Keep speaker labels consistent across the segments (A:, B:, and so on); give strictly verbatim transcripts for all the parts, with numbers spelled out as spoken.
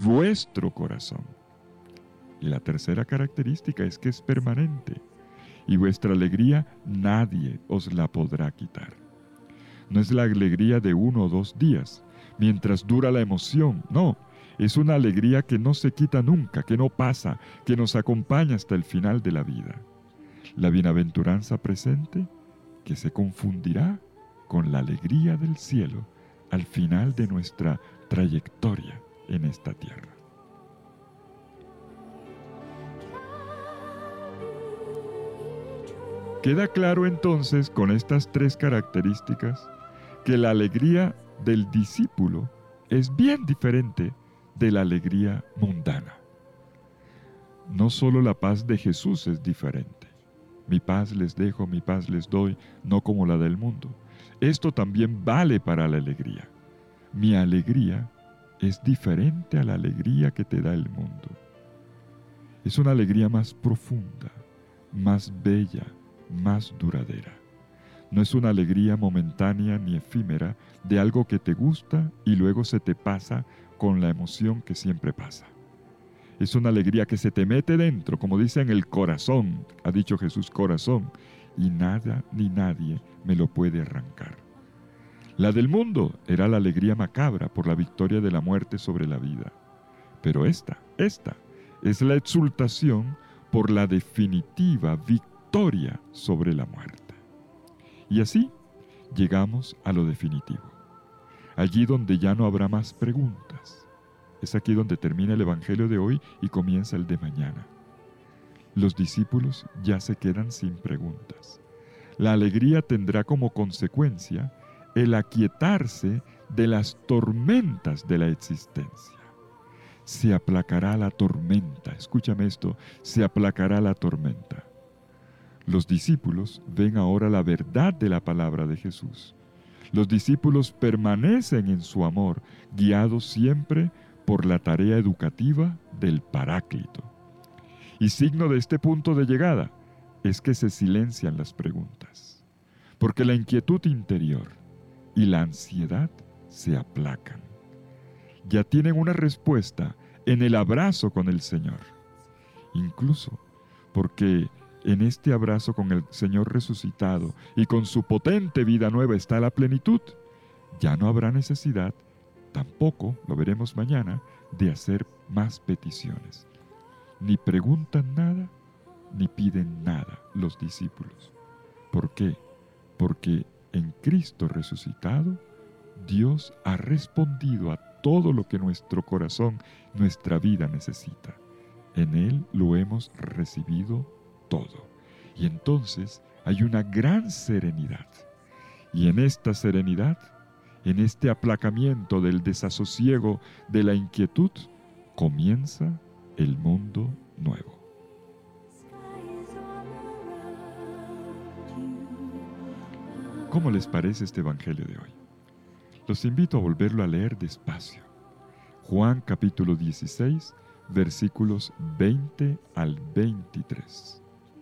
A: vuestro corazón. Y la tercera característica es que es permanente, y vuestra alegría nadie os la podrá quitar. No es la alegría de uno o dos días, mientras dura la emoción, no, es una alegría que no se quita nunca, que no pasa, que nos acompaña hasta el final de la vida. La bienaventuranza presente, que se confundirá con la alegría del cielo al final de nuestra trayectoria en esta tierra. Queda claro entonces con estas tres características que la alegría del discípulo es bien diferente de la alegría mundana. No solo la paz de Jesús es diferente. Mi paz les dejo, mi paz les doy, no como la del mundo. Esto también vale para la alegría. Mi alegría es diferente a la alegría que te da el mundo. Es una alegría más profunda, más bella, más duradera. No es una alegría momentánea ni efímera de algo que te gusta y luego se te pasa con la emoción que siempre pasa. Es una alegría que se te mete dentro, como dice en el corazón, ha dicho Jesús, corazón, y nada ni nadie me lo puede arrancar. La del mundo era la alegría macabra por la victoria de la muerte sobre la vida. Pero esta, esta, es la exultación por la definitiva victoria sobre la muerte. Y así llegamos a lo definitivo, allí donde ya no habrá más preguntas. Es aquí donde termina el Evangelio de hoy y comienza el de mañana. Los discípulos ya se quedan sin preguntas. La alegría tendrá como consecuencia el aquietarse de las tormentas de la existencia. Se aplacará la tormenta, escúchame esto, se aplacará la tormenta. Los discípulos ven ahora la verdad de la palabra de Jesús. Los discípulos permanecen en su amor, guiados siempre por la tarea educativa del Paráclito. Y signo de este punto de llegada es que se silencian las preguntas, porque la inquietud interior y la ansiedad se aplacan. Ya tienen una respuesta en el abrazo con el Señor. Incluso porque en este abrazo con el Señor resucitado y con su potente vida nueva está la plenitud, ya no habrá necesidad, tampoco, lo veremos mañana, de hacer más peticiones. Ni preguntan nada, ni piden nada los discípulos. ¿Por qué? Porque en Cristo resucitado, Dios ha respondido a todo lo que nuestro corazón, nuestra vida necesita. En Él lo hemos recibido todo. Y entonces hay una gran serenidad. Y en esta serenidad, en este aplacamiento del desasosiego, de la inquietud, comienza el mundo nuevo. ¿Cómo les parece este Evangelio de hoy? Los invito a volverlo a leer despacio. Juan capítulo dieciséis, versículos veinte al veintitrés.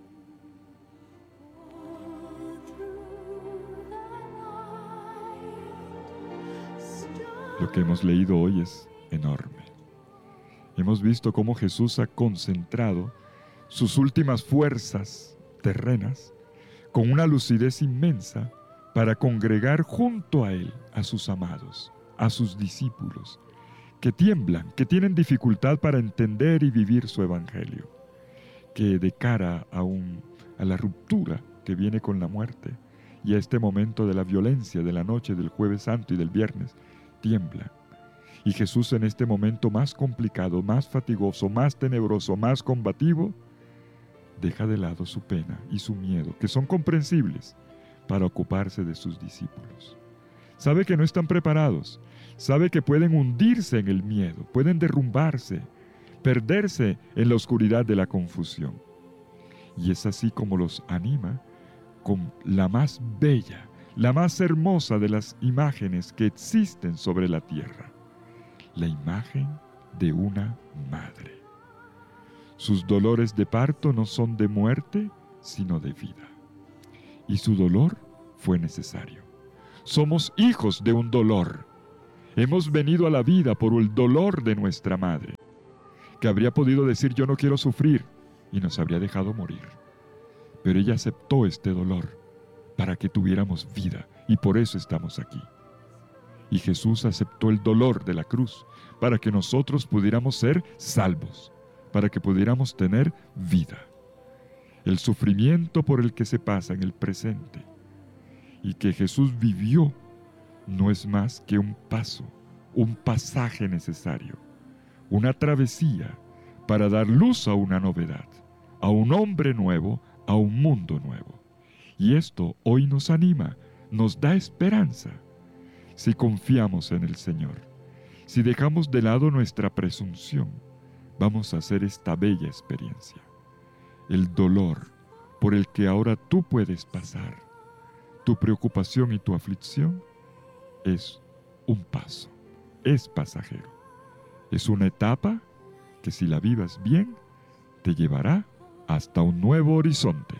A: Lo que hemos leído hoy es enorme. Hemos visto cómo Jesús ha concentrado sus últimas fuerzas terrenas con una lucidez inmensa para congregar junto a Él a sus amados, a sus discípulos, que tiemblan, que tienen dificultad para entender y vivir su Evangelio, que de cara a, un, a la ruptura que viene con la muerte y a este momento de la violencia de la noche del Jueves Santo y del Viernes, tiemblan. Y Jesús en este momento más complicado, más fatigoso, más tenebroso, más combativo, deja de lado su pena y su miedo, que son comprensibles, para ocuparse de sus discípulos. Sabe que no están preparados, sabe que pueden hundirse en el miedo, pueden derrumbarse, perderse en la oscuridad de la confusión. Y es así como los anima con la más bella, la más hermosa de las imágenes que existen sobre la tierra, la imagen de una madre. Sus dolores de parto no son de muerte, sino de vida. Y su dolor fue necesario. Somos hijos de un dolor. Hemos venido a la vida por el dolor de nuestra madre. que habría podido decir yo no quiero sufrir y nos habría dejado morir. Pero ella aceptó este dolor para que tuviéramos vida y por eso estamos aquí. Y Jesús aceptó el dolor de la cruz para que nosotros pudiéramos ser salvos, para que pudiéramos tener vida. El sufrimiento por el que se pasa en el presente y que Jesús vivió no es más que un paso, un pasaje necesario, una travesía para dar luz a una novedad, a un hombre nuevo, a un mundo nuevo. Y esto hoy nos anima, nos da esperanza. Si confiamos en el Señor, si dejamos de lado nuestra presunción, vamos a hacer esta bella experiencia. El dolor por el que ahora tú puedes pasar, tu preocupación y tu aflicción, es un paso, es pasajero. Es una etapa que si la vivas bien, te llevará hasta un nuevo horizonte.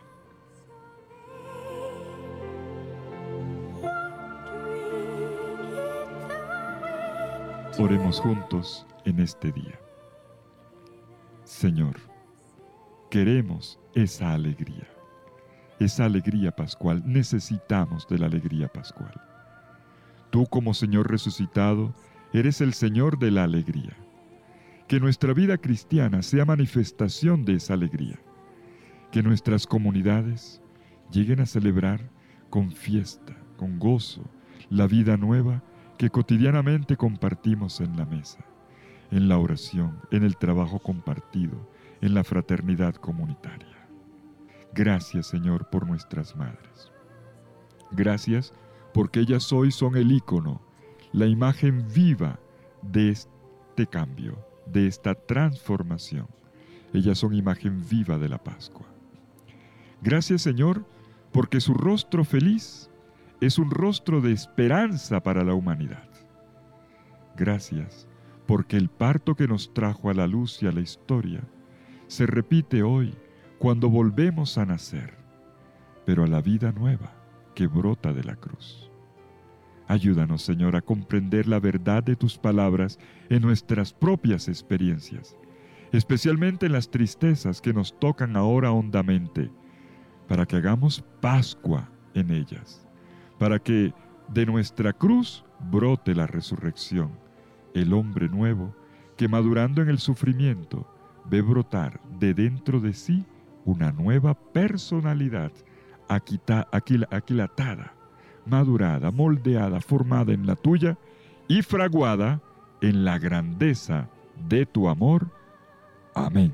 A: Oremos juntos en este día. Señor, queremos esa alegría, esa alegría pascual, necesitamos de la alegría pascual. Tú como Señor resucitado, eres el Señor de la alegría. Que nuestra vida cristiana sea manifestación de esa alegría. Que nuestras comunidades lleguen a celebrar con fiesta, con gozo, la vida nueva que cotidianamente compartimos en la mesa, en la oración, en el trabajo compartido, en la fraternidad comunitaria. Gracias, Señor, por nuestras madres. Gracias porque ellas hoy son el ícono, la imagen viva de este cambio, de esta transformación. Ellas son imagen viva de la Pascua. Gracias, Señor, porque su rostro feliz es un rostro de esperanza para la humanidad. Gracias, porque el parto que nos trajo a la luz y a la historia se repite hoy cuando volvemos a nacer, pero a la vida nueva que brota de la cruz. Ayúdanos, Señor, a comprender la verdad de tus palabras en nuestras propias experiencias, especialmente en las tristezas que nos tocan ahora hondamente, para que hagamos Pascua en ellas, para que de nuestra cruz brote la resurrección, el hombre nuevo que madurando en el sufrimiento ve brotar de dentro de sí una nueva personalidad aquita, aquil, aquilatada, madurada, moldeada, formada en la tuya y fraguada en la grandeza de tu amor. Amén.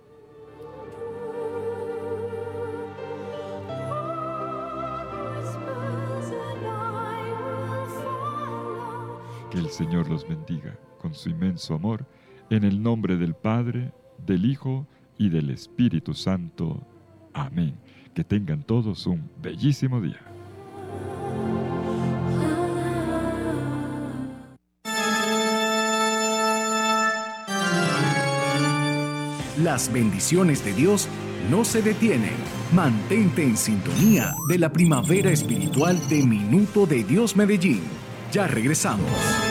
A: Que el Señor los bendiga con su inmenso amor, en el nombre del Padre, del Hijo y del Espíritu Santo. Amén. Que tengan todos un bellísimo día.
B: Las bendiciones de Dios no se detienen. Mantente en sintonía de la primavera espiritual de Minuto de Dios Medellín. Ya regresamos.